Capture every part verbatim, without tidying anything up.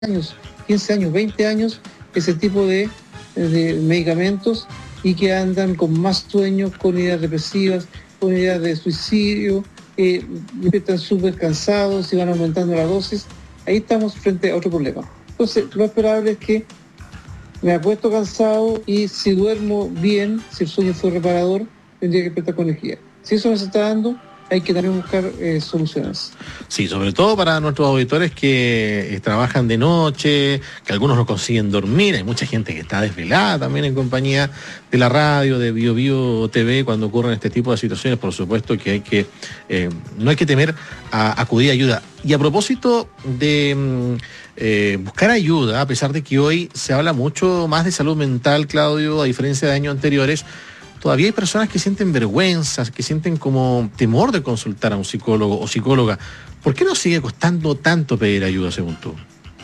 años, quince años, veinte años, ese tipo de, de medicamentos y que andan con más sueños, con ideas depresivas, con ideas de suicidio, eh, están súper cansados y van aumentando la dosis. Ahí estamos frente a otro problema. Entonces, lo esperable es que me acuesto cansado y si duermo bien, si el sueño fue reparador, tendría que despertar con energía. Si eso no se está dando, hay que también buscar eh, soluciones. Sí, sobre todo para nuestros auditores que eh, trabajan de noche, que algunos no consiguen dormir. Hay mucha gente que está desvelada también en compañía de la radio, de Bio Bio T V, cuando ocurren este tipo de situaciones. Por supuesto que hay que, eh, no hay que temer a acudir a ayuda. Y a propósito de eh, buscar ayuda, a pesar de que hoy se habla mucho más de salud mental, Claudio, a diferencia de años anteriores, todavía hay personas que sienten vergüenza, que sienten como temor de consultar a un psicólogo o psicóloga. ¿Por qué nos sigue costando tanto pedir ayuda, según tú?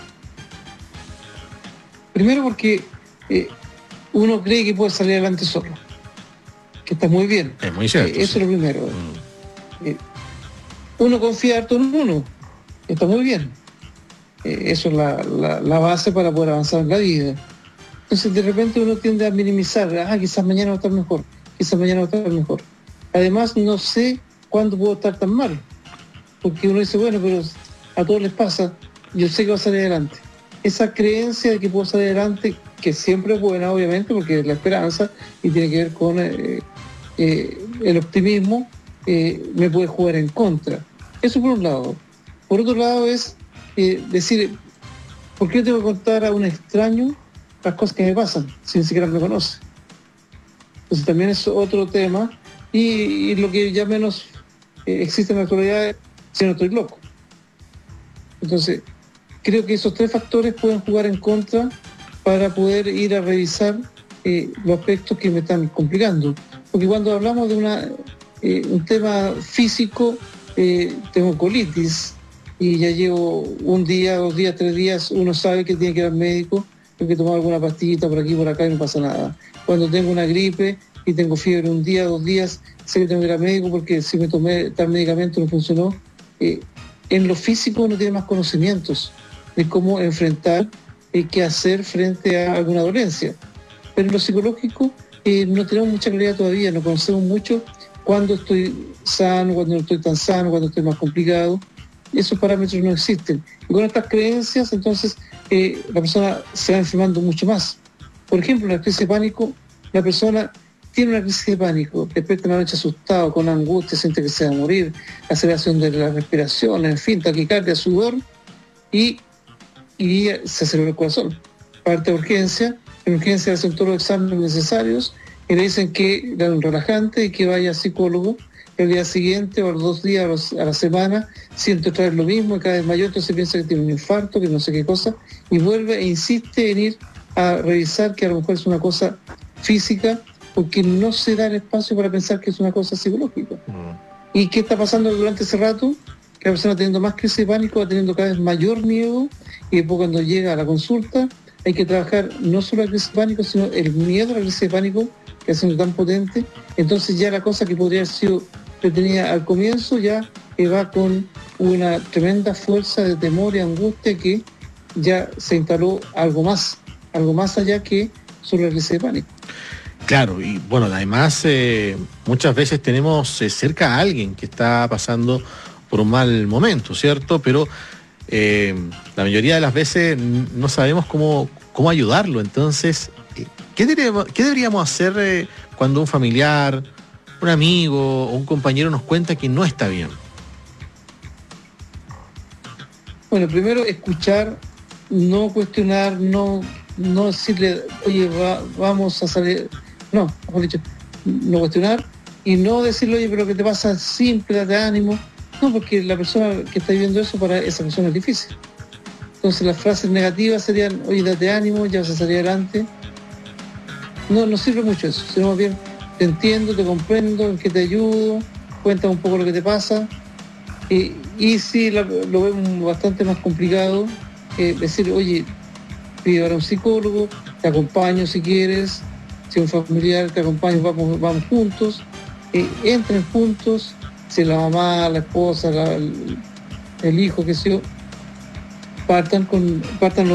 Primero porque eh, uno cree que puede salir adelante solo, que está muy bien. Es muy cierto. Eh, eso sí. Es lo primero. Mm. Eh, uno confía harto en uno, está muy bien. Eh, eso es la, la, la base para poder avanzar en la vida. Entonces de repente uno tiende a minimizar, ah, quizás mañana va a estar mejor, quizás mañana va a estar mejor. Además no sé cuándo puedo estar tan mal, porque uno dice, bueno, pero a todos les pasa, yo sé que va a salir adelante. Esa creencia de que puedo salir adelante, que siempre es buena obviamente, porque es la esperanza y tiene que ver con eh, eh, el optimismo, eh, me puede jugar en contra. Eso por un lado. Por otro lado es eh, decir, ¿por qué tengo que contar a un extraño las cosas que me pasan, sin siquiera me conoce? Entonces también es otro tema, y, y lo que ya menos eh, existe en la actualidad es si no estoy loco. Entonces, creo que esos tres factores pueden jugar en contra para poder ir a revisar eh, los aspectos que me están complicando. Porque cuando hablamos de una, eh, un tema físico, eh, tengo colitis, y ya llevo un día, dos días, tres días, uno sabe que tiene que ir al médico, tengo que tomar alguna pastillita por aquí, por acá y no pasa nada. Cuando tengo una gripe y tengo fiebre un día, dos días, sé que tengo que ir al médico porque si me tomé tal medicamento no funcionó. Eh, en lo físico uno tiene más conocimientos de cómo enfrentar y eh, qué hacer frente a alguna dolencia. Pero en lo psicológico eh, no tenemos mucha claridad todavía, no conocemos mucho cuándo estoy sano, cuándo no estoy tan sano, cuándo estoy más complicado. Esos parámetros no existen. Y con estas creencias, entonces, eh, la persona se va enfermando mucho más. Por ejemplo, en la crisis de pánico, la persona tiene una crisis de pánico, despierta una noche asustado, con angustia, siente que se va a morir, aceleración de la respiración, en fin, taquicardia, sudor, y, y se acelera el corazón. Parte de urgencia, en urgencia hacen todos los exámenes necesarios, y le dicen que le dan un relajante y que vaya al psicólogo. El día siguiente o los dos días a la semana siente otra vez lo mismo y cada vez mayor, entonces piensa que tiene un infarto, que no sé qué cosa, y vuelve e insiste en ir a revisar que a lo mejor es una cosa física, porque no se da el espacio para pensar que es una cosa psicológica. Mm. ¿Y qué está pasando durante ese rato? Que la persona teniendo más crisis de pánico va teniendo cada vez mayor miedo, y después cuando llega a la consulta hay que trabajar no solo la crisis de pánico, sino el miedo a la crisis de pánico, que es tan potente. Entonces ya la cosa que podría haber sido que tenía al comienzo ya eh, va con una tremenda fuerza de temor y angustia, que ya se instaló algo más, algo más allá que solo la crisis de pánico. Claro, y bueno, además eh, muchas veces tenemos eh, cerca a alguien que está pasando por un mal momento, ¿cierto? Pero eh, la mayoría de las veces no sabemos cómo, cómo ayudarlo. Entonces, ¿qué deberíamos, qué deberíamos hacer eh, cuando un familiar, un amigo o un compañero nos cuenta que no está bien? Bueno, primero escuchar, no cuestionar, no, no decirle, oye, va, vamos a salir, no, mejor dicho, no cuestionar, y no decirle, oye, pero ¿qué te pasa? Simple, date ánimo. No, porque la persona que está viviendo eso, para esa persona es difícil. Entonces las frases negativas serían, oye, date ánimo, ya vas a salir adelante. No, no sirve mucho eso, sino más bien, te entiendo, te comprendo, en qué te ayudo, cuéntame un poco lo que te pasa. Eh, y si la, lo vemos bastante más complicado, eh, decir, oye, pido ahora a un psicólogo, te acompaño si quieres, si un familiar te acompaña, vamos, vamos juntos, eh, entren juntos, si la mamá, la esposa, la, el, el hijo, qué sé yo, partan con partan